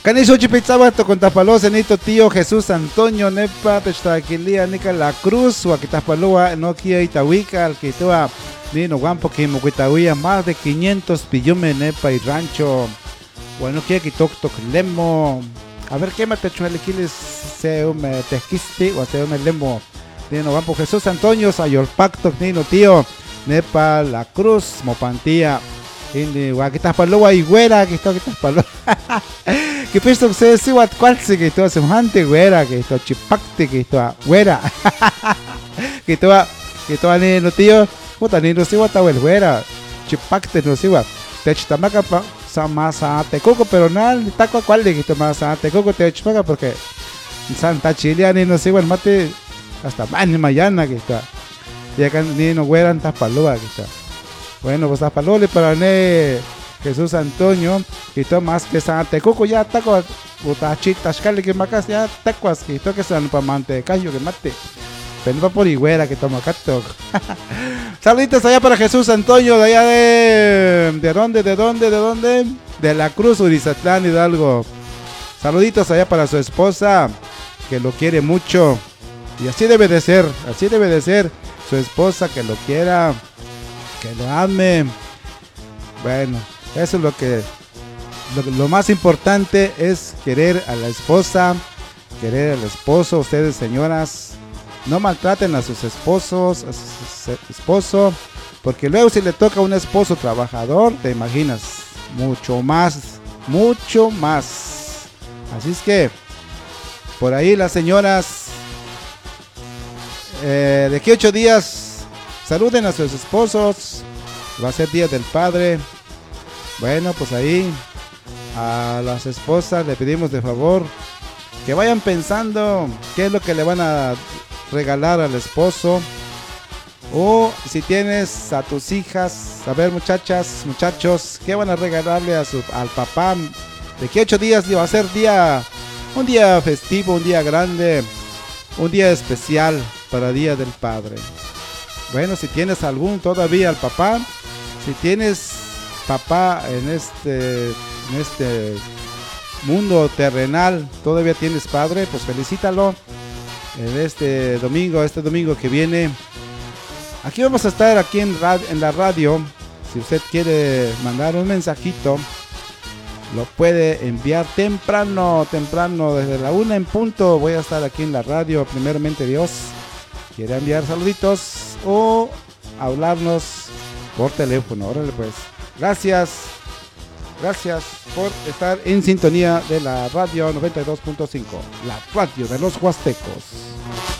Canicho Chipitzabato con Tapaló, Cenito Tío Jesús Antonio Nepa, Techtaquilia, Nica La Cruz, Huaquitapalúa, Nokia Itahuica, Alquitua, Nino Guampo, Quimoquitahuía, más de 500 pillume Nepa y Rancho. Bueno, que Tok Lemo. A ver qué me te chuelequiles se me tequiste o se me lemo. Nino Guampo, Jesús Antonio, Sayor Pacto, Nino Tío, Nepa La Cruz, Mopantía. Hindi Huaquitapalúa y Güera, que está Huaquitapalúa. Que pienso que se what cuál se que esto semejante güera que esto chipacte que esto güera que esto ni no tío puta ni no sé what el güera chipacte no sé what te chitamaca pa samasa te coco pero nada taco cuál de que esto más te coco te chipamaca porque Santa Chilia ni no sé what mate hasta mañana que está y acá ni no güera en Tapalúa que está bueno pues Tapalúa le para Jesús Antonio, que todo más que San Tecuco ya taco, botachita, escale que macas ya tacuas, que todo que San Pamante, callo que mate, pero no por higuera que toma cato. Saluditos allá para Jesús Antonio, de allá ¿de dónde? De la Cruz, Urizatlán, Hidalgo. Saluditos allá para su esposa, que lo quiere mucho, y así debe de ser, su esposa que lo quiera, que lo ame. Bueno. Eso es lo más importante es querer a la esposa, querer al esposo. Ustedes señoras, no maltraten a sus esposos, a su esposo, porque luego si le toca a un esposo trabajador, te imaginas, mucho más. Así es que, por ahí las señoras, de aquí a 8 días, saluden a sus esposos, va a ser Día del Padre. Bueno, pues ahí a las esposas le pedimos de favor que vayan pensando qué es lo que le van a regalar al esposo. O si tienes a tus hijas, a ver muchachas, muchachos, qué van a regalarle al papá. De que 8 días va a ser un día festivo, un día grande, un día especial para Día del Padre. Bueno, si tienes algún todavía al papá, si tienes papá en este mundo terrenal, todavía tienes padre, pues felicítalo en este domingo que viene. Aquí vamos a estar aquí en la radio. Si usted quiere mandar un mensajito, lo puede enviar temprano, desde la 1 en punto. Voy a estar aquí en la radio, primeramente Dios. Quiere enviar saluditos o hablarnos por teléfono. Órale pues. Gracias por estar en sintonía de la radio 92.5, la radio de los Huastecos.